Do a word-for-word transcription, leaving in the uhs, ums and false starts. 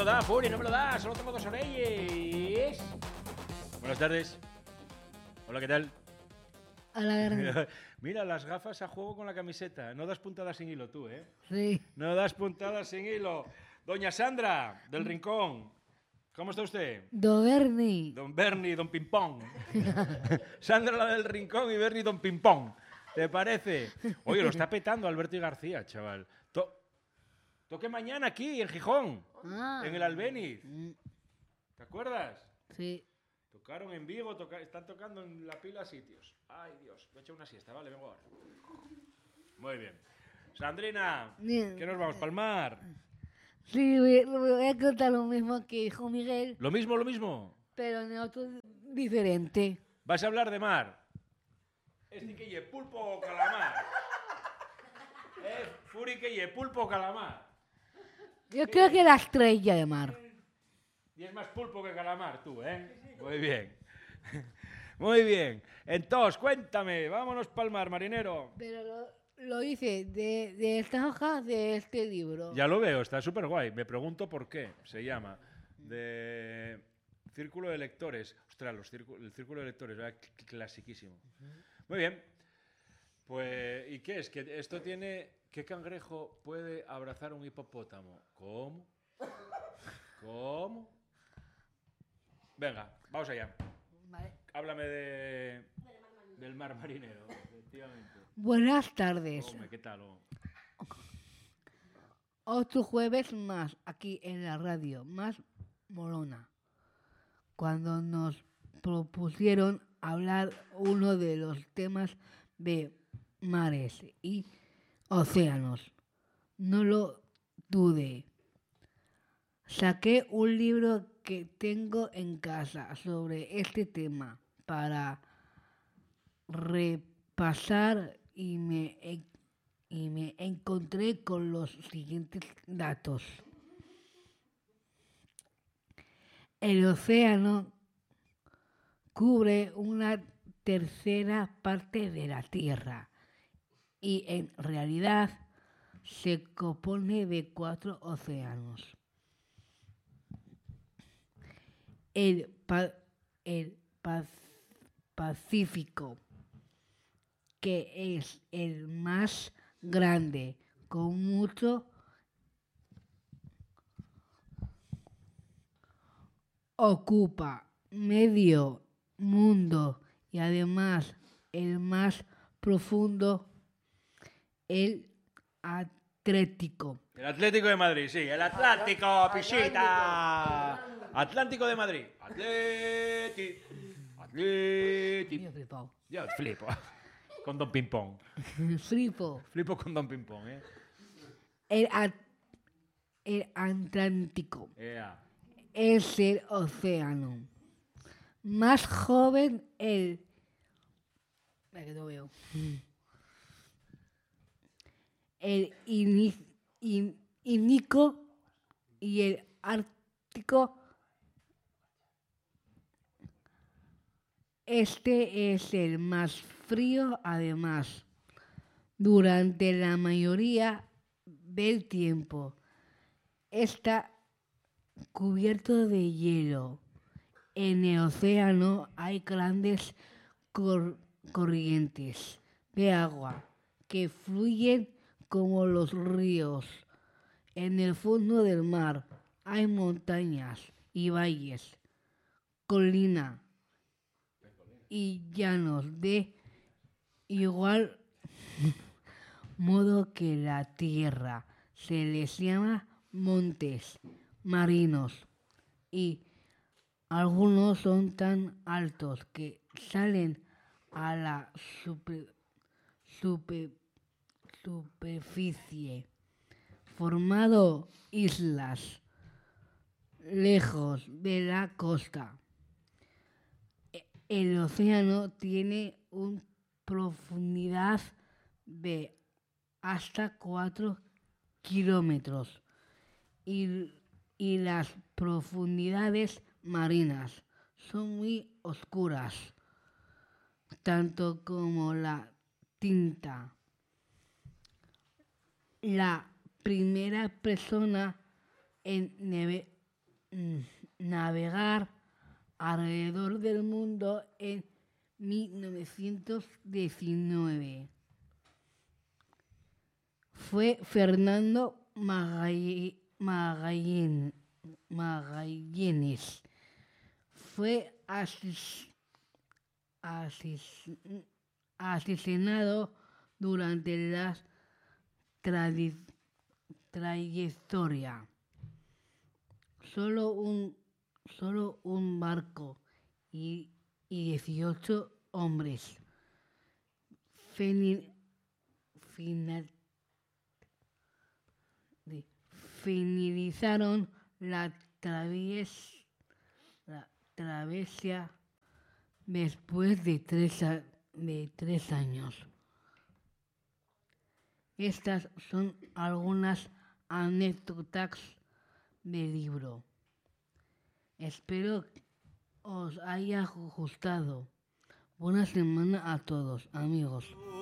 da, Furi, no me lo da, solo tengo dos orelles. Buenas tardes. Hola, ¿qué tal? Hola, Mira, las gafas a juego con la camiseta. No das puntadas sin hilo tú, ¿eh? sí. No das puntadas sin hilo. Doña Sandra, del Rincón. ¿Cómo está usted? Don Bernie. Don Bernie, Don Pimpón. Sandra, la del Rincón, y Bernie, Don Pimpón. ¿Te parece? Oye, lo está petando Alberto y García, chaval. To Toque mañana aquí, en Gijón. Ah. En el Albéniz. ¿Te acuerdas? Sí. Tocaron en Vigo, toca están tocando en la pila sitios. Ay, Dios. Voy a echar una siesta, ¿vale? Vengo ahora. Muy bien. Sandrina, Bien. ¿qué nos vamos? ¿Palmar? Sí, voy, voy a contar lo mismo que dijo Miguel, ¿Lo mismo, lo mismo? pero en otro diferente. ¿Vas a hablar de mar? Este que lle pulpo o calamar. Eh, Furi que lle pulpo o calamar. Yo creo que la estrella de mar. Y es más pulpo que calamar tú, ¿eh? Muy bien. Muy bien. Entonces, cuéntame, vámonos palmar, marinero. Pero lo, lo hice de, de estas hojas de este libro. Ya lo veo, está súper guay. Me pregunto por qué se llama. De Círculo de Lectores. Ostras, los círculo, el Círculo de Lectores, ¿verdad? Clasiquísimo. Muy bien. Pues, ¿y qué es? Que esto tiene... ¿Qué cangrejo puede abrazar un hipopótamo? ¿Cómo? ¿Cómo? Venga, vamos allá. Vale. Háblame de... del mar marinero, efectivamente. Buenas tardes. Hombre, ¿qué tal? Oh? Otro jueves más aquí en la radio, más molona. Cuando nos propusieron hablar uno de los temas de mares y océanos, no lo dudé. Saqué un libro que tengo en casa sobre este tema para repasar y me, y me encontré con los siguientes datos. El océano cubre una tercera parte de la Tierra y en realidad se compone de cuatro océanos. El, pa el pa Pacífico, que es el más grande, con mucho ocupa medio mundo y además el más profundo, el Atlántico. El Atlético de Madrid, sí, el Atlántico, Pichita. Atlántico de Madrid. Atleti. Atleti. Yo flipao. Yo flipo. Con Don Pimpón. Flipo. Flipo con Don Pimpón, ¿eh? El, at el Atlántico Yeah. es el océano más joven, el... Espera que no veo. El Índico y el Ártico. Este es el más frío, además, durante la mayoría del tiempo. Está cubierto de hielo. En el océano hay grandes cor corrientes de agua que fluyen como los ríos. En el fondo del mar hay montañas y valles, colinas y llanos de igual modo que la tierra. Se les llama montes marinos y algunos son tan altos que salen a la super, super, superficie, formando islas lejos de la costa. El océano tiene una profundidad de hasta cuatro kilómetros y, y las profundidades marinas son muy oscuras, tanto como la tinta. La primera persona en mm, navegar alrededor del mundo en mil novecientos diecinueve. Fue Fernando Magall- Magallén- Magallanes. Fue asis- asis- asesinado durante la tradi- trayectoria. Solo un, solo un barco y, y dieciocho hombres fini- final- de- finalizaron la, travies- la travesía después de tres, a- de tres años. Estas son algunas anécdotas del libro. Espero os haya gustado. Buena semana a todos, amigos.